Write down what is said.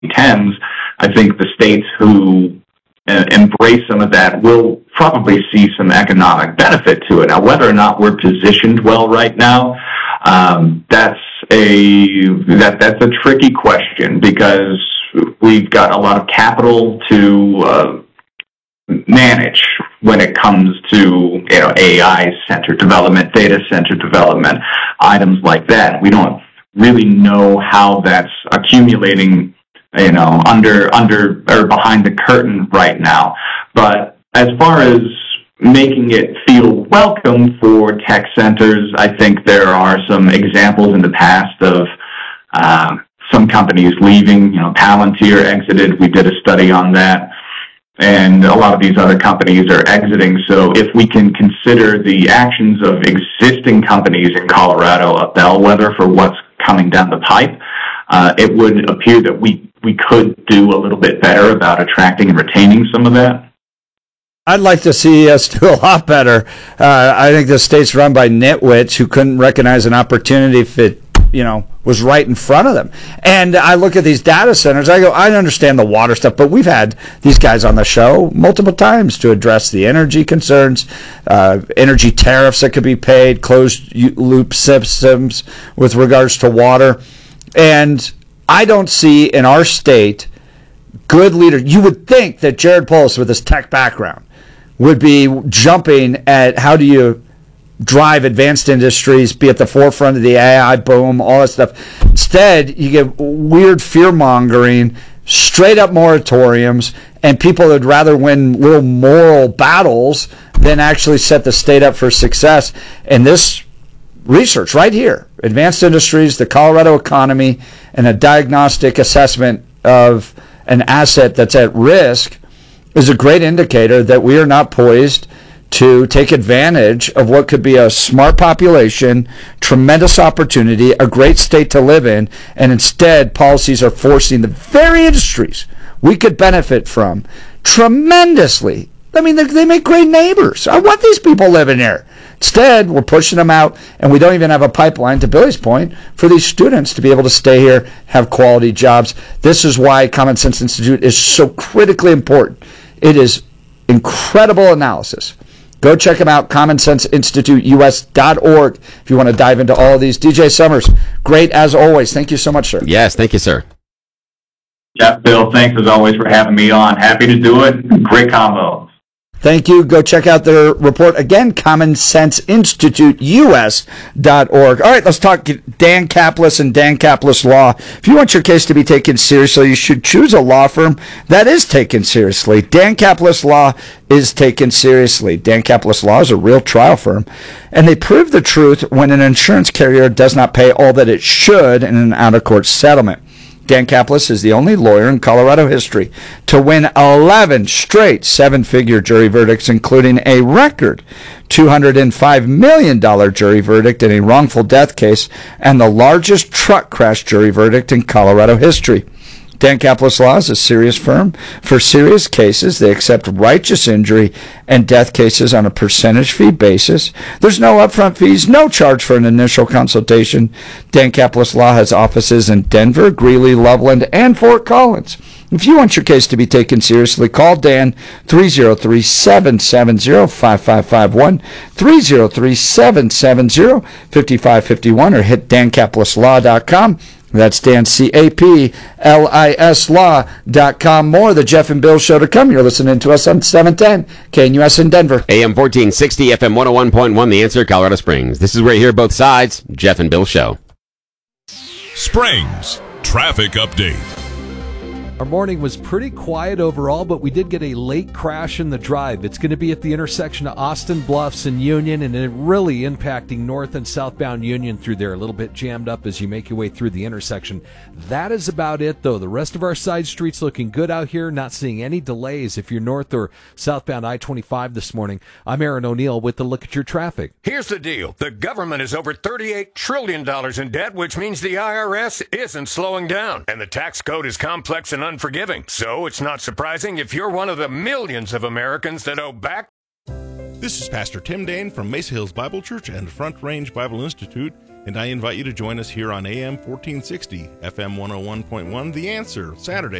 2010s, I think the states who embrace some of that will probably see some economic benefit to it. Now, whether or not we're positioned well right now, that's a tricky question, because we've got a lot of capital to manage when it comes to AI center development, data center development, items like that. We don't really know how that's accumulating under or behind the curtain right now. But as far as making it feel welcome for tech centers, I think there are some examples in the past of some companies leaving. Palantir exited. We did a study on that. And a lot of these other companies are exiting. So if we can consider the actions of existing companies in Colorado a bellwether for what's coming down the pipe, it would appear that we could do a little bit better about attracting and retaining some of that. I'd like to see us do a lot better. I think the state's run by nitwits who couldn't recognize an opportunity if it, was right in front of them. And I look at these data centers, I go, I understand the water stuff, but we've had these guys on the show multiple times to address the energy concerns, energy tariffs that could be paid, closed loop systems with regards to water. And I don't see in our state good leaders. You would think that Jared Polis, with his tech background, would be jumping at how do you drive advanced industries, be at the forefront of the AI boom, all that stuff. Instead, you get weird fear-mongering, straight-up moratoriums, and people that would rather win little moral battles than actually set the state up for success. And this research right here, Advanced Industries, the Colorado economy, and a diagnostic assessment of an asset that's at risk, is a great indicator that we are not poised to take advantage of what could be a smart population, tremendous opportunity, a great state to live in, and instead policies are forcing the very industries we could benefit from tremendously. I mean, they make great neighbors. I want these people living here. Instead, we're pushing them out, and we don't even have a pipeline, to Billy's point, for these students to be able to stay here, have quality jobs. This is why Common Sense Institute is so critically important. It is incredible analysis. Go check them out, commonsenseinstituteus.org, if you want to dive into all of these. DJ Summers, great as always. Thank you so much, sir. Yes, thank you, sir. Jeff, Bill, thanks as always for having me on. Happy to do it. Great combo. Thank you. Go check out their report. Again, commonsenseinstituteus.org. All right, let's talk Dan Caplis and Dan Caplis Law. If you want your case to be taken seriously, you should choose a law firm that is taken seriously. Dan Caplis Law is taken seriously. Dan Caplis Law is a real trial firm, and they prove the truth when an insurance carrier does not pay all that it should in an out-of-court settlement. Dan Caplis is the only lawyer in Colorado history to win 11 straight seven-figure jury verdicts, including a record $205 million jury verdict in a wrongful death case and the largest truck crash jury verdict in Colorado history. Dan Caplis Law is a serious firm. For serious cases, they accept righteous injury and death cases on a percentage fee basis. There's no upfront fees, no charge for an initial consultation. Dan Caplis Law has offices in Denver, Greeley, Loveland, and Fort Collins. If you want your case to be taken seriously, call Dan 303-770-5551, 303-770-5551, or hit dancaplisLaw.com. That's Dan, CAPLIS Law.com. More of the Jeff and Bill Show to come. You're listening to us on 710 KNUS in Denver. AM 1460, FM 101.1, The Answer, Colorado Springs. This is where you hear both sides. Jeff and Bill Show. Springs Traffic Update. Our morning was pretty quiet overall, but we did get a late crash in the drive. It's going to be at the intersection of Austin Bluffs and Union, and it really impacting north and southbound Union through there. A little bit jammed up as you make your way through the intersection. That is about it, though. The rest of our side streets looking good out here. Not seeing any delays if you're north or southbound I-25 this morning. I'm Aaron O'Neill with the Look at Your Traffic. Here's the deal. The government is over $38 trillion in debt, which means the IRS isn't slowing down. And the tax code is complex and unforgiving. So it's not surprising if you're one of the millions of Americans that owe back. This is Pastor Tim Dane from Mesa Hills Bible Church and Front Range Bible Institute, And I invite you to join us here on AM 1460, FM 101.1, The Answer, Saturday